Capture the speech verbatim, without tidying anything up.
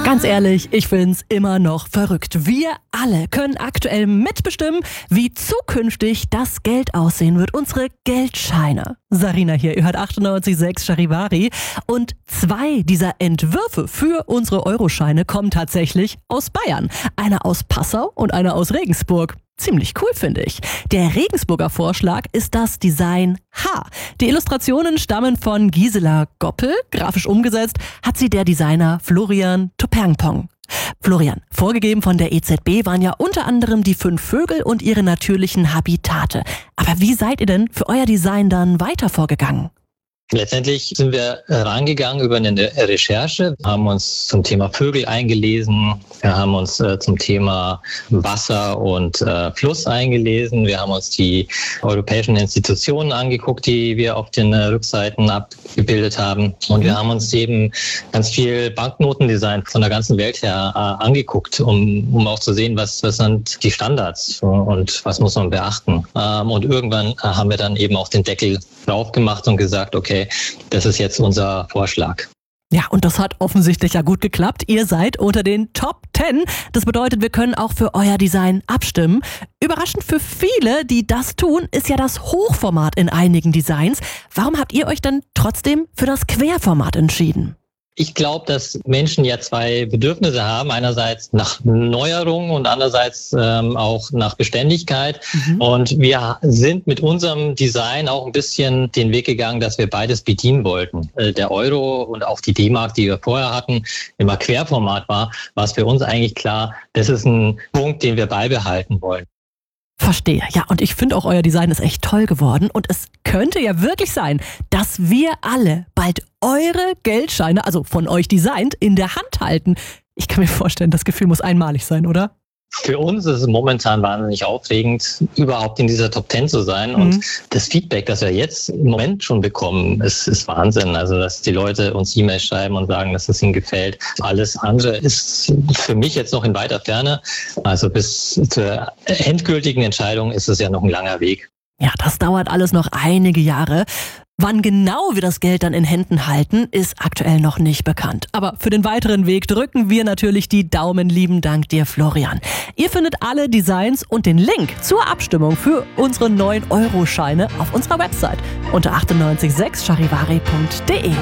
Ganz ehrlich, ich find's immer noch verrückt. Wir alle können aktuell mitbestimmen, wie zukünftig das Geld aussehen wird. Unsere Geldscheine. Sarina hier, ihr hört achtundneunzig Komma sechs Charivari. Und zwei dieser Entwürfe für unsere Euroscheine kommen tatsächlich aus Bayern. Einer aus Passau und einer aus Regensburg. Ziemlich cool, finde ich. Der Regensburger Vorschlag ist das Design H. Die Illustrationen stammen von Gisela Goppel. Grafisch umgesetzt hat sie der Designer Florian Topernpong. Florian, vorgegeben von der E Z B waren ja unter anderem die fünf Vögel und ihre natürlichen Habitate. Aber wie seid ihr denn für euer Design dann weiter vorgegangen? Letztendlich sind wir rangegangen über eine Recherche, haben uns zum Thema Vögel eingelesen, wir haben uns äh, zum Thema Wasser und äh, Fluss eingelesen, wir haben uns die europäischen Institutionen angeguckt, die wir auf den äh, Rückseiten abgebildet haben, und wir haben uns eben ganz viel Banknotendesign von der ganzen Welt her äh, angeguckt, um, um auch zu sehen, was, was sind die Standards und was muss man beachten. Ähm, und irgendwann äh, haben wir dann eben auch den Deckel drauf gemacht und gesagt, okay, das ist jetzt unser Vorschlag. Ja, und das hat offensichtlich ja gut geklappt. Ihr seid unter den Top zehn. Das bedeutet, wir können auch für euer Design abstimmen. Überraschend für viele, die das tun, ist ja das Hochformat in einigen Designs. Warum habt ihr euch dann trotzdem für das Querformat entschieden? Ich glaube, dass Menschen ja zwei Bedürfnisse haben. Einerseits nach Neuerung und andererseits ähm, auch nach Beständigkeit. Mhm. Und wir sind mit unserem Design auch ein bisschen den Weg gegangen, dass wir beides bedienen wollten. Äh, der Euro und auch die D-Mark, die wir vorher hatten, immer Querformat war, war es für uns eigentlich klar, das ist ein Punkt, den wir beibehalten wollen. Verstehe. Ja, und ich finde auch, euer Design ist echt toll geworden. Und es könnte ja wirklich sein, dass wir alle bald eure Geldscheine, also von euch designt, in der Hand halten. Ich kann mir vorstellen, das Gefühl muss einmalig sein, oder? Für uns ist es momentan wahnsinnig aufregend, überhaupt in dieser Top zehn zu sein. Mhm. Und das Feedback, das wir jetzt im Moment schon bekommen, ist, ist Wahnsinn. Also, dass die Leute uns E-Mails schreiben und sagen, dass es ihnen gefällt. Alles andere ist für mich jetzt noch in weiter Ferne. Also bis zur endgültigen Entscheidung ist es ja noch ein langer Weg. Ja, das dauert alles noch einige Jahre. Wann genau wir das Geld dann in Händen halten, ist aktuell noch nicht bekannt. Aber für den weiteren Weg drücken wir natürlich die Daumen. Lieben Dank dir, Florian. Ihr findet alle Designs und den Link zur Abstimmung für unsere neuen Euroscheine auf unserer Website unter achtundneunzig Komma sechs charivari punkt de.